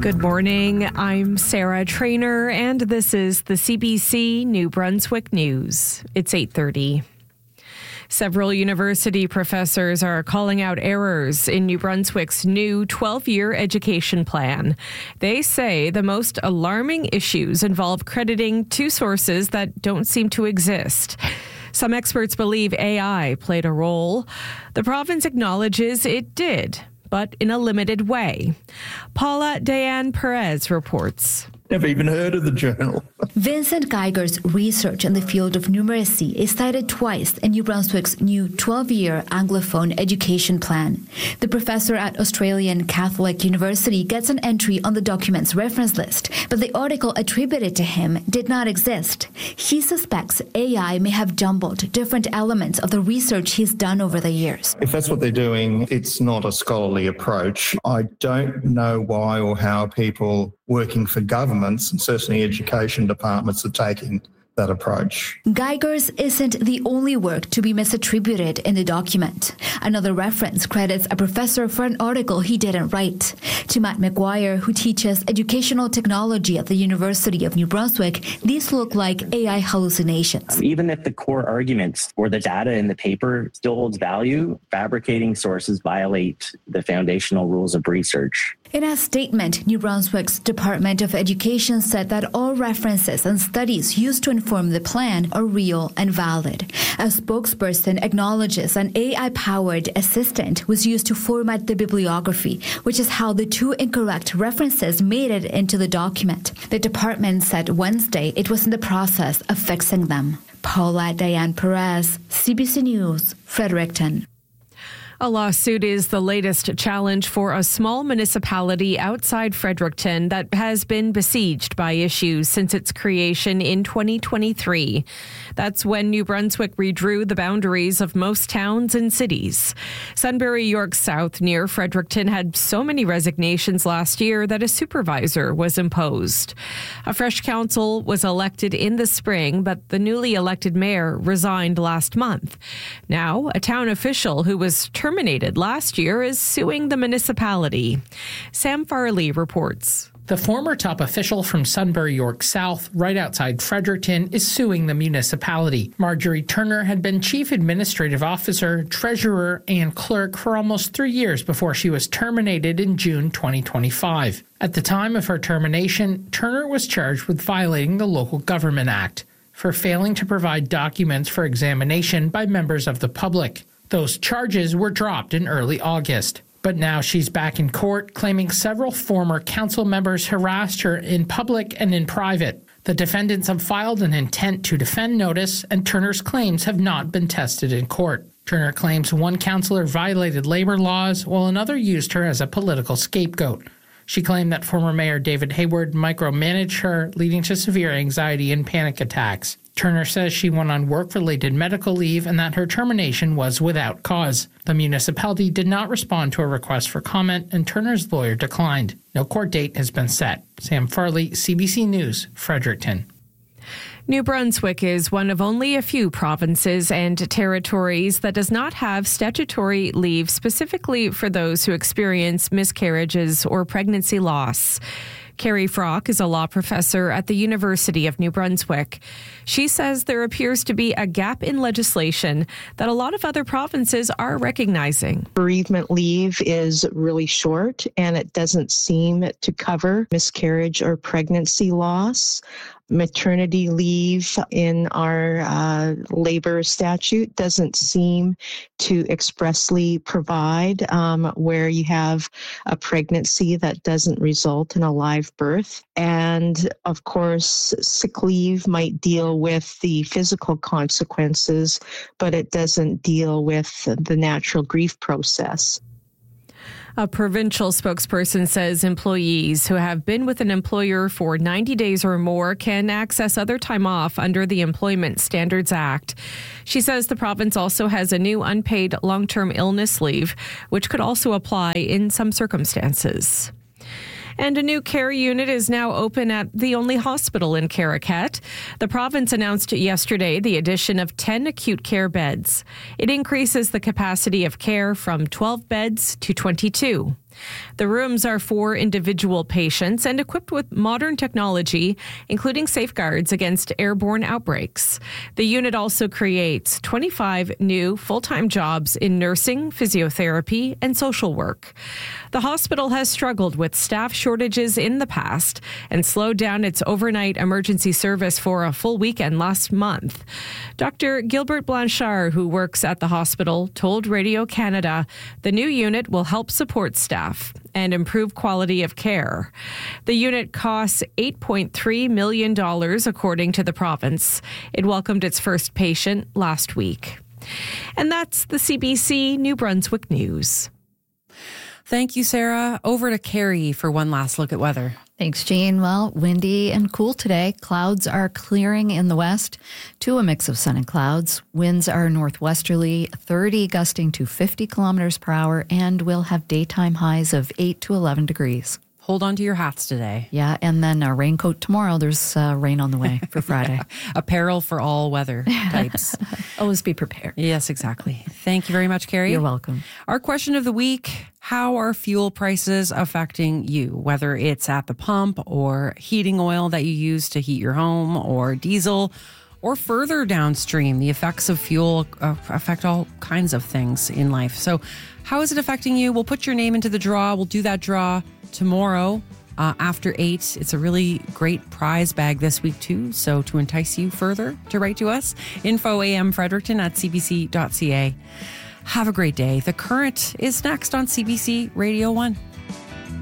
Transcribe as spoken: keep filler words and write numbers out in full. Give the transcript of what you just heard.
Good morning. I'm Sarah Trainer, and this is the C B C New Brunswick News. It's eight thirty. Several university professors are calling out errors in New Brunswick's new twelve-year education plan. They say the most alarming issues involve crediting two sources that don't seem to exist. Some experts believe A I played a role. The province acknowledges it did, but in a limited way. Paula Diane Perez reports. Never even heard of the journal. Vincent Geiger's research in the field of numeracy is cited twice in New Brunswick's new twelve-year Anglophone education plan. The professor at Australian Catholic University gets an entry on the document's reference list, but the article attributed to him did not exist. He suspects A I may have jumbled different elements of the research he's done over the years. If that's what they're doing, it's not a scholarly approach. I don't know why or how people working for governments and certainly education departments are taking that approach. Geiger's isn't the only work to be misattributed in the document. Another reference credits a professor for an article he didn't write. To Matt McGuire, who teaches educational technology at the University of New Brunswick, these look like A I hallucinations. Even if the core arguments or the data in the paper still holds value, fabricating sources violate the foundational rules of research. In a statement, New Brunswick's Department of Education said that all references and studies used to inform the plan are real and valid. A spokesperson acknowledges an A I-powered assistant was used to format the bibliography, which is how the two incorrect references made it into the document. The department said Wednesday it was in the process of fixing them. Paula Diane Perez, C B C News, Fredericton. A lawsuit is the latest challenge for a small municipality outside Fredericton that has been besieged by issues since its creation in twenty twenty-three. That's when New Brunswick redrew the boundaries of most towns and cities. Sunbury York South near Fredericton had so many resignations last year that a supervisor was imposed. A fresh council was elected in the spring, but the newly elected mayor resigned last month. Now, a town official who was terminated last year is suing the municipality. Sam Farley reports. The former top official from Sunbury York South, right outside Fredericton, is suing the municipality. Marjorie Turner had been chief administrative officer, treasurer, and clerk for almost three years before she was terminated in June twenty twenty-five. At the time of her termination, Turner was charged with violating the Local Government Act for failing to provide documents for examination by members of the public. Those charges were dropped in early August. But now she's back in court, claiming several former council members harassed her in public and in private. The defendants have filed an intent to defend notice, and Turner's claims have not been tested in court. Turner claims one councillor violated labor laws, while another used her as a political scapegoat. She claimed that former Mayor David Hayward micromanaged her, leading to severe anxiety and panic attacks. Turner says she went on work-related medical leave and that her termination was without cause. The municipality did not respond to a request for comment, and Turner's lawyer declined. No court date has been set. Sam Farley, C B C News, Fredericton. New Brunswick is one of only a few provinces and territories that does not have statutory leave specifically for those who experience miscarriages or pregnancy loss. Carrie Frock is a law professor at the University of New Brunswick. She says there appears to be a gap in legislation that a lot of other provinces are recognizing. Bereavement leave is really short, and it doesn't seem to cover miscarriage or pregnancy loss. Maternity leave in our uh, labor statute doesn't seem to expressly provide um, where you have a pregnancy that doesn't result in a live birth. And of course, sick leave might deal with the physical consequences, but it doesn't deal with the natural grief process. A provincial spokesperson says employees who have been with an employer for ninety days or more can access other time off under the Employment Standards Act. She says the province also has a new unpaid long-term illness leave, which could also apply in some circumstances. And a new care unit is now open at the only hospital in Caracat. The province announced yesterday the addition of ten acute care beds. It increases the capacity of care from twelve beds to twenty-two. The rooms are for individual patients and equipped with modern technology, including safeguards against airborne outbreaks. The unit also creates twenty-five new full-time jobs in nursing, physiotherapy, and social work. The hospital has struggled with staff shortages in the past and slowed down its overnight emergency service for a full weekend last month. Doctor Gilbert Blanchard, who works at the hospital, told Radio Canada the new unit will help support staff and improve quality of care. The unit costs eight point three million dollars, according to the province. It welcomed its first patient last week. And that's the C B C New Brunswick News. Thank you, Sarah. Over to Carrie for one last look at weather. Thanks, Jean. Well, windy and cool today. Clouds are clearing in the west to a mix of sun and clouds. Winds are northwesterly, thirty gusting to fifty kilometers per hour, and we'll have daytime highs of eight to eleven degrees. Hold on to your hats today. Yeah, and then a raincoat tomorrow. There's uh, rain on the way for Friday. Yeah. Apparel for all weather types. Always be prepared. Yes, exactly. Thank you very much, Carrie. You're welcome. Our question of the week: how are fuel prices affecting you? Whether it's at the pump or heating oil that you use to heat your home, or diesel, or further downstream, the effects of fuel uh, affect all kinds of things in life. So how is it affecting you? We'll put your name into the draw. We'll do that draw tomorrow uh, after eight. It's a really great prize bag this week too. So to entice you further to write to us, info am Fredericton at c b c dot c a. Have a great day. The Current is next on C B C Radio one.